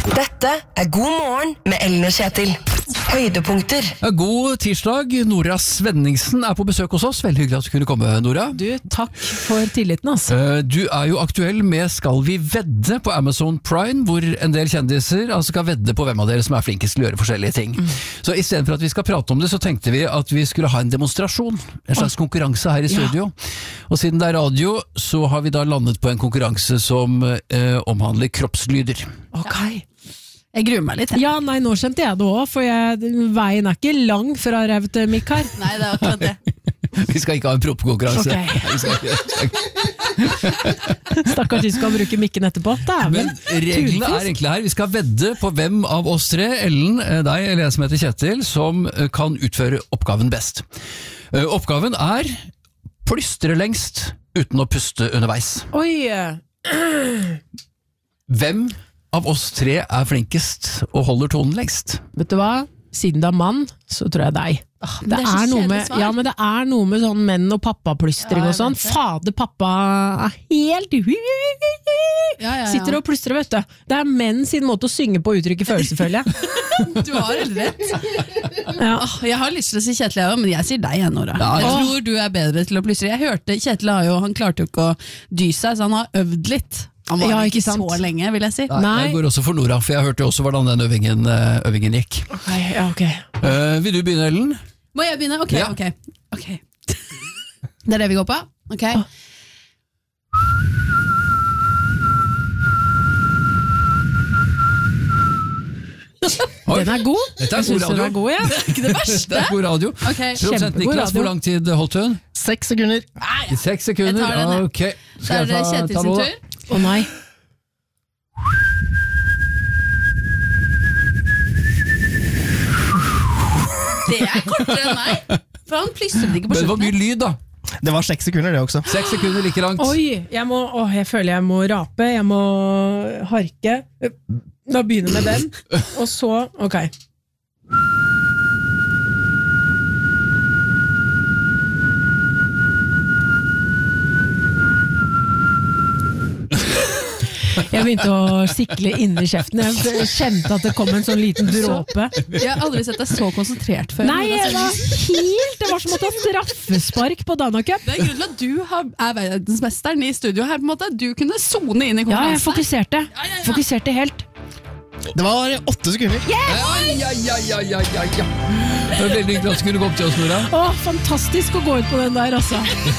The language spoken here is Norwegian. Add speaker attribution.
Speaker 1: Dette God morgen med Ellen og Kjetil. Høydepunkter.
Speaker 2: God tirsdag, Nora Svenningsen på besøk hos oss. Veldig hyggelig at du kunne komme, Nora.
Speaker 3: Du, takk for tilliten, altså.
Speaker 2: Du jo aktuell med Skal vi vedde på Amazon Prime, hvor en del kjendiser skal vedde på hvem av dere som flinkest til å gjøre forskjellige ting. Så i stedet for at vi skal prate om det, så tenkte vi at vi skulle ha en demonstrasjon, en slags konkurranse her i studio. Og siden det radio, så har vi da landet på en konkurranse som omhandler kroppslyder.
Speaker 3: Ok.
Speaker 4: Jeg gruer meg litt.
Speaker 3: Ja, nei, nå skjønte jeg det også, for veien ikke lang fra revet mikk her.
Speaker 4: Nei, det akkurat det.
Speaker 2: Vi skal ikke ha en proppkonkurranse.
Speaker 3: Ok. Stakkars, de skal bruke mikken etterpå.
Speaker 2: Men reglene egentlig her. Vi skal vedde på hvem av oss tre, Ellen, deg eller jeg som heter Kjetil, som kan utføre oppgaven best. Oppgaven plystre lengst uten å puste underveis.
Speaker 3: Oi!
Speaker 2: Hvem av oss tre flinkest og holder tonen lengst?
Speaker 3: Vet du hva? Siden det man, så tror jeg deg.
Speaker 4: Det så
Speaker 3: noe med,
Speaker 4: kjedelig svar.
Speaker 3: ja, men det noe med sånn menn og pappaplystring og sånn. Fader, pappa helt sitter og plystrer, vet du. Det menn sin måte å synge på å uttrykke følelser, føler jeg.
Speaker 4: Du har helt rett.
Speaker 3: Ja.
Speaker 4: Jeg har lyst til å si Kjetil, men jeg sier deg, Nora. Jeg tror du bedre til å plystre. Jeg hørte Kjetil han klarte jo ikke å dy seg, så han har øvd litt. Han var ikke så lenge, vil jeg si.
Speaker 2: Nei. Jeg går også for Nora, for jeg hørte også hvordan den øvingen gikk.
Speaker 3: Ok.
Speaker 2: Vil du begynne, Ellen?
Speaker 4: Må jeg begynne? Ok,
Speaker 2: Ja.
Speaker 4: ok. Det det vi går på? Ok.
Speaker 3: Den god.
Speaker 2: Dette
Speaker 3: Jeg synes
Speaker 2: god radio.
Speaker 3: den god, ja.
Speaker 4: Det er ikke det verste.
Speaker 2: Dette god radio.
Speaker 4: Ok.
Speaker 2: Produsent
Speaker 3: Kjempegod
Speaker 2: Niklas,
Speaker 3: radio.
Speaker 2: hvor lang tid holdt hun?
Speaker 5: 6 sekunder.
Speaker 2: 6 sekunder.
Speaker 4: Jeg tar den, jeg.
Speaker 2: Ok.
Speaker 4: Så det Kjetil sin
Speaker 2: nå, da?
Speaker 4: tur.
Speaker 3: Å nei.
Speaker 4: Det kortere enn meg. For han plystret ikke på
Speaker 2: Men det var
Speaker 4: slutten.
Speaker 2: mye lyd, da.
Speaker 5: Det var 6 sekunder, det også.
Speaker 2: 6 sekunder like langt.
Speaker 3: Oi, jeg føler jeg må rape, jeg må harke. Da begynner med den, og så, ok. Jeg begynte å sikle inni kjeften. Jeg kjente at det kom en sånn liten dråpe.
Speaker 4: Jeg har aldri sett deg så konsentrert før.
Speaker 3: Nei, det var som å ta straffespark på Dana Cup.
Speaker 4: Det grunnen til at du verdensmesteren i studio her, på en måte. Du kunne zone inn i
Speaker 3: Ja, jeg
Speaker 4: konkurransen.
Speaker 3: fokuserte helt.
Speaker 5: Det var 8 sekunder.
Speaker 2: Ja. Det var veldig hyggelig at du kunne gå opp til oss, Nora.
Speaker 3: Fantastisk å gå ut på den der, altså.